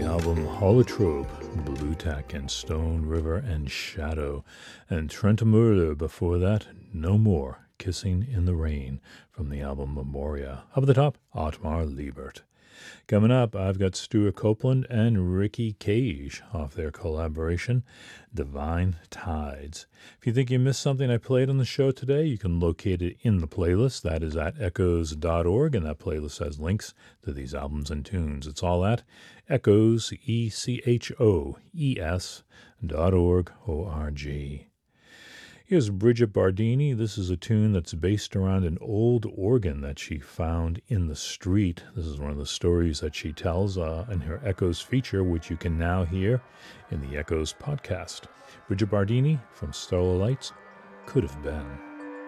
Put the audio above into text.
album Holotrope, Blue Tack and Stone River and Shadow, and Trent Murder before that, No More, Kissing in the Rain, from the album Memoria. Up at the top, Otmar Liebert. Coming up, I've got Stuart Copeland and Ricky Cage off their collaboration, Divine Tides. If you think you missed something I played on the show today, you can locate it in the playlist. That is at echoes.org, and that playlist has links to these albums and tunes. It's all at echoes, ECHOES.org, O-R-G. Here's Bridget Bardini. This is a tune that's based around an old organ that she found in the street. This is one of the stories that she tells in her Echoes feature, which you can now hear in the Echoes podcast. Bridget Bardini from Starlight Lights, Could Have Been.